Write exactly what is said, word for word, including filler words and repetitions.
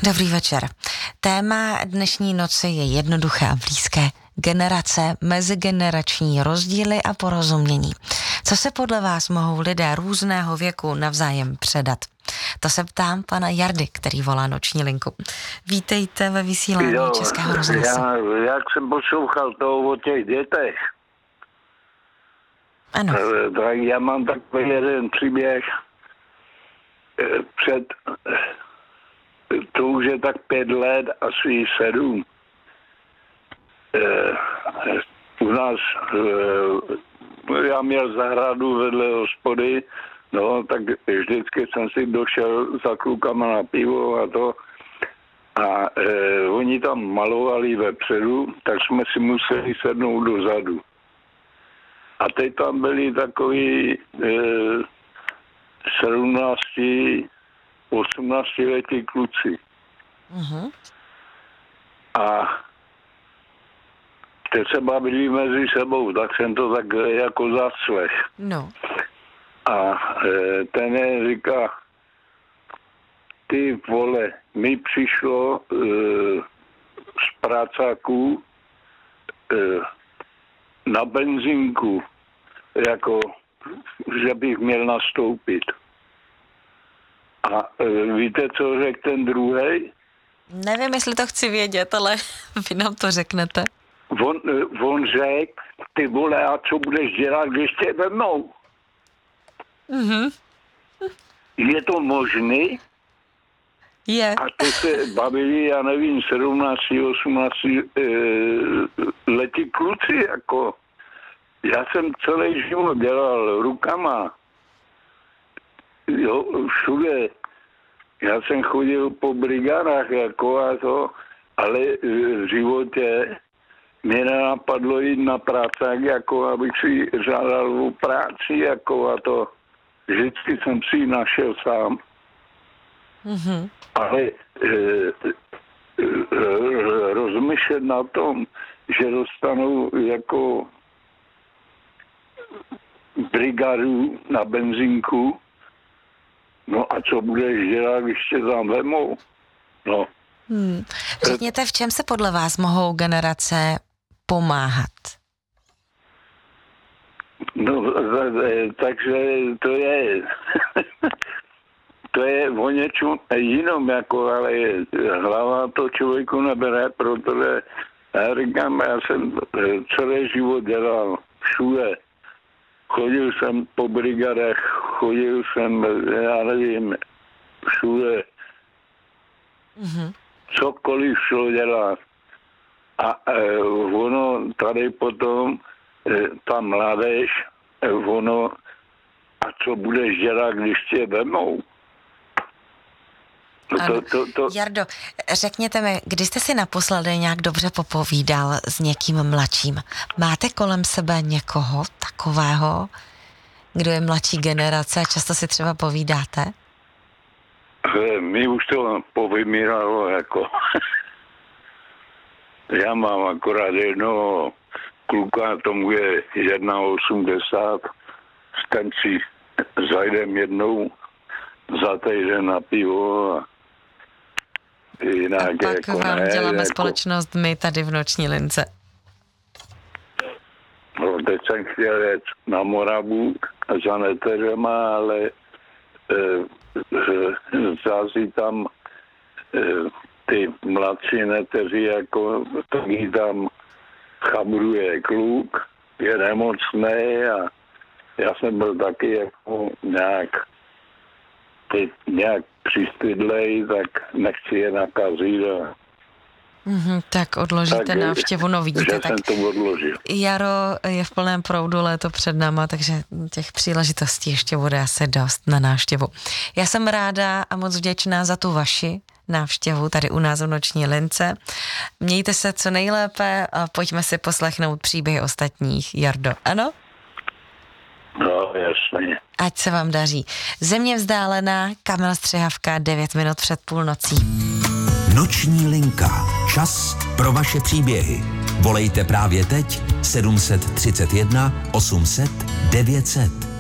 Dobrý večer. Téma dnešní noci je jednoduché a blízké. Generace, mezigenerační rozdíly a porozumění. Co se podle vás mohou lidé různého věku navzájem předat? To se ptám pana Jardy, který volá noční linku. Vítejte ve vysílání jo, Českého rozhlasu. Já, jak jsem poslouchal toho o těch dětech, ano. Tak já mám takový jeden příběh před, to už je tak pět let, asi sedm. U nás, já měl zahradu vedle hospody, no, tak vždycky jsem si došel za klukama na pivo a to. A e, oni tam malovali vepředu, tak jsme si museli sednout dozadu. A teď tam byli takový e, sedmnácti, osmnácti letí kluci. Uh-huh. A teď se bavili mezi sebou, tak jsem to tak jako zaslech. No. A e, ten je říká, ty vole, mi přišlo e, z prácáků e, na benzínku, jako, že bych měl nastoupit. A e, víte, co řekl ten druhej? Nevím, jestli to chci vědět, ale vy nám to řeknete. On, on řekl, ty vole, a co budeš dělat, když tě vemou? Mhm. Je to možný? Je. A to se bavili, já nevím, sedmnáct, osmnáct e, letí kluci, jako. Já jsem celý život dělal rukama. Jo, všude. Já jsem chodil po brigádách, jako a to, ale v životě mě nenapadlo jít na prácák, jako abych si žádal o práci, jako a to. Vždycky jsem si ji našel sám. Mm-hmm. Ale e, e, rozmýšlet na tom, že dostanu jako brigádu na benzínku, no a co budeš dělat, když tě tam vemou? No. Hmm. Řekněte, v čem se podle vás mohou generace pomáhat? No, takže to je to je o něčem jinom, jako, ale hlava to člověku nebere, protože já říkám, já jsem celý život dělal všude. Chodil jsem po brigadech, chodil jsem, já nevím, všude. Mm-hmm. Cokoliv šlo dělat. A e, ono tady potom, e, ta mládež, e, ono, a co budeš dělat, když tě vemou? No to, to, to... Jardo, řekněte mi, kdy jste si naposledy nějak dobře popovídal s někým mladším? Máte kolem sebe někoho takového, kdo je mladší generace a často si třeba povídáte? My už to povymíralo, jako. Já mám akorát jednoho kluka, tomu je jedna osmdesát, s ten si zajdem jednou za týden na pivo a jinak. A pak jako vám ne, děláme jako... společnost my tady v noční lince. No, teď jsem chtěl jet na Moravu za neteřema, ale e, e, zází tam e, ty mladší neteři, jako taky tam chabruje kluk, je nemocný a já jsem byl taky jako nějak teď nějak přistydlej, tak nechci je nakazit. A... Mm-hmm, tak odložíte tak, návštěvu, no vidíte. Že tak jsem to odložil. Jaro je v plném proudu, léto před náma, takže těch příležitostí ještě bude asi dost na návštěvu. Já jsem ráda a moc vděčná za tu vaši návštěvu tady u nás v noční lince. Mějte se co nejlépe a pojďme si poslechnout příběhy ostatních. Jardo, ano? No, jasně. Ať se vám daří. Země vzdálená, Kamil Střihavka, devět minut před půlnocí. Noční linka. Čas pro vaše příběhy. Volejte právě teď sedm set třicet jedna osm set devět set.